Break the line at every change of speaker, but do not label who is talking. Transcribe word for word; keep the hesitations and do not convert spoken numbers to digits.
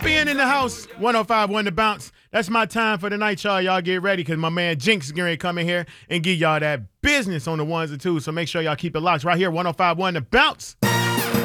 Champion in the house, one oh five one The Bounce. That's my time for the night, y'all. Y'all get ready because my man Jinx is going to come in here and give y'all that business on the ones and twos. So make sure y'all keep it locked right here, one oh five one The Bounce.